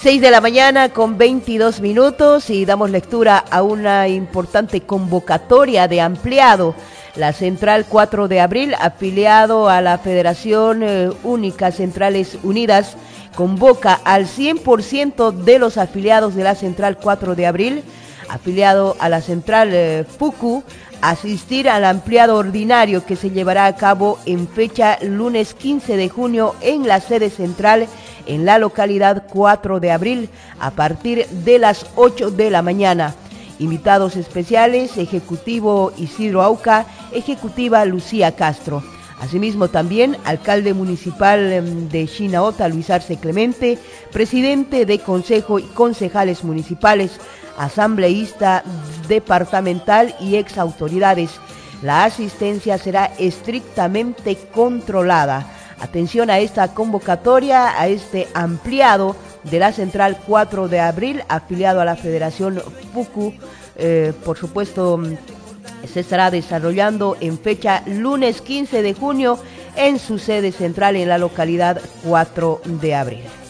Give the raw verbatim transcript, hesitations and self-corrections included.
seis de la mañana con veintidós minutos y damos lectura a una importante convocatoria de ampliado. La Central cuatro de abril, afiliado a la Federación eh, Única Centrales Unidas, convoca al cien por ciento de los afiliados de la Central cuatro de abril, afiliado a la Central eh, Pucu, a asistir al ampliado ordinario que se llevará a cabo en fecha lunes quince de junio en la sede central en la localidad cuatro de abril a partir de las ocho de la mañana. Invitados especiales, Ejecutivo Isidro Auca, Ejecutiva Lucía Castro. Asimismo también alcalde municipal de Chinaota, Luis Arce Clemente, presidente de Consejo y concejales municipales, asambleísta departamental y ex autoridades. La asistencia será estrictamente controlada. Atención a esta convocatoria, a este ampliado de la Central cuatro de abril, afiliado a la Federación Pucu. Eh, por supuesto, se estará desarrollando en fecha lunes quince de junio en su sede central en la localidad cuatro de abril.